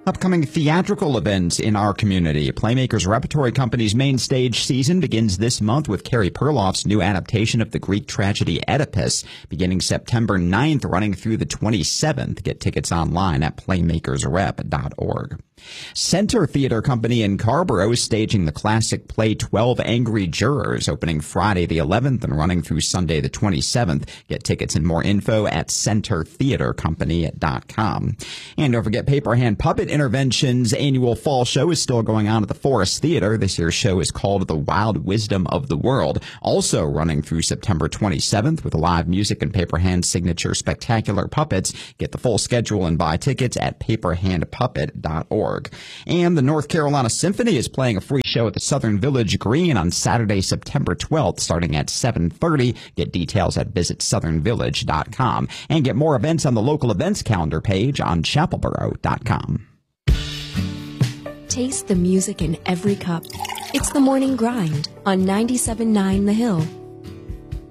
Upcoming theatrical events in our community. Playmakers Repertory Company's main stage season begins this month with Carrie Perloff's new adaptation of the Greek tragedy Oedipus, beginning September 9th, running through the 27th. Get tickets online at playmakersrep.org. Center Theater Company in Carrboro is staging the classic play 12 Angry Jurors, opening Friday the 11th and running through Sunday the 27th. Get tickets and more info at centertheatercompany.com. And don't forget, Paper Hand Puppet Intervention's annual fall show is still going on at the Forest Theater. This year's show is called The Wild Wisdom of the World, also running through September 27th with live music and Paper Hand's signature spectacular puppets. Get the full schedule and buy tickets at paperhandpuppet.org. And the North Carolina Symphony is playing a free show at the Southern Village Green on Saturday, September 12th, starting at 7:30. Get details at visitsouthernvillage.com. And get more events on the local events calendar page on chapelboro.com. Taste the music in every cup. It's the morning grind on 97.9 The Hill.